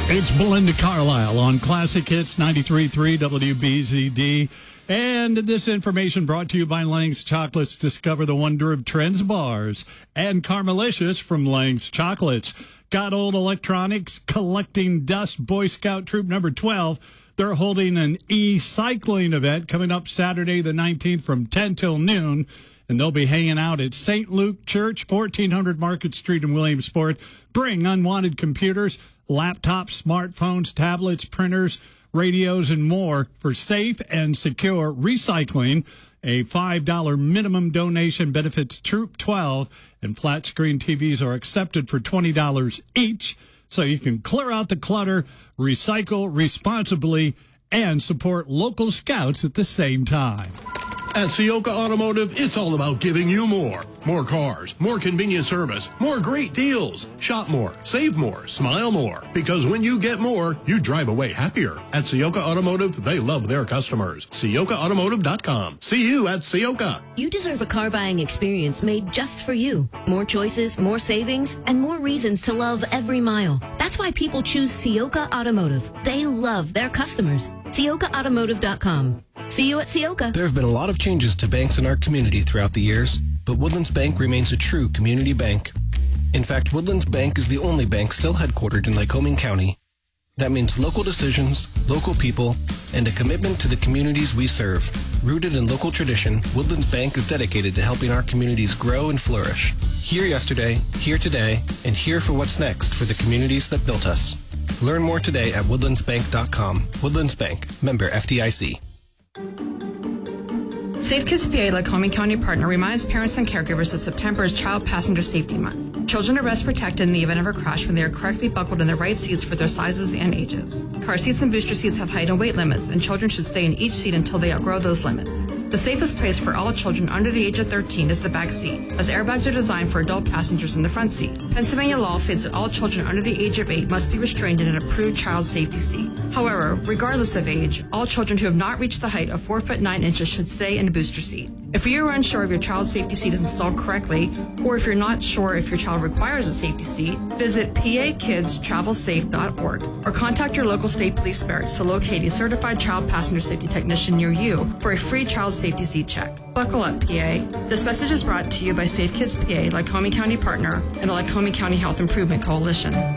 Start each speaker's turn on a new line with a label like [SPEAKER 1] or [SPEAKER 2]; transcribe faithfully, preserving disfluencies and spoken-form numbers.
[SPEAKER 1] It's Belinda Carlisle on Classic Hits ninety-three point three W B Z D. And this information brought to you by Lang's Chocolates. Discover the wonder of Trends bars. And Carmelicious from Lang's Chocolates. Got old electronics, collecting dust, Boy Scout Troop number twelve. They're holding an e-cycling event coming up Saturday the nineteenth from ten till noon. And they'll be hanging out at Saint Luke Church, fourteen hundred Market Street in Williamsport. Bring unwanted computers, laptops, smartphones, tablets, printers, radios, and more for safe and secure recycling. A five dollars minimum donation benefits Troop twelve, and flat screen T Vs are accepted for twenty dollars each. So you can clear out the clutter, recycle responsibly, and support local scouts at the same time.
[SPEAKER 2] At Ciocca Automotive, it's all about giving you more. More cars, more convenient service, more great deals. Shop more, save more, smile more. Because when you get more, you drive away happier. At Ciocca Automotive, they love their customers. Ciocca Automotive dot com. See you at Ciocca.
[SPEAKER 3] You deserve a car buying experience made just for you. More choices, more savings, and more reasons to love every mile. That's why people choose Ciocca Automotive. They love their customers. Ciocca Automotive dot com. See you at Ciocca.
[SPEAKER 4] There have been a lot of changes to banks in our community throughout the years, but Woodlands Bank remains a true community bank. In fact, Woodlands Bank is the only bank still headquartered in Lycoming County. That means local decisions, local people, and a commitment to the communities we serve. Rooted in local tradition, Woodlands Bank is dedicated to helping our communities grow and flourish. Here yesterday, here today, and here for what's next for the communities that built us. Learn more today at woodlands bank dot com. Woodlands Bank, member F D I C.
[SPEAKER 5] Safe Kids P A, Lycoming County partner, reminds parents and caregivers that September is Child Passenger Safety Month. Children are best protected in the event of a crash when they are correctly buckled in the right seats for their sizes and ages. Car seats and booster seats have height and weight limits, and children should stay in each seat until they outgrow those limits. The safest place for all children under the age of thirteen is the back seat, as airbags are designed for adult passengers in the front seat. Pennsylvania law states that all children under the age of eight must be restrained in an approved child safety seat. However, regardless of age, all children who have not reached the height of four foot nine inches should stay in a booster seat. If you are unsure if your child's safety seat is installed correctly, or if you're not sure if your child requires a safety seat, visit P A kids travel safe dot org or contact your local state police barracks to locate a certified child passenger safety technician near you for a free child safety seat check. Buckle up, P A. This message is brought to you by Safe Kids P A, Lycoming County partner, and the Lycoming County Health Improvement Coalition.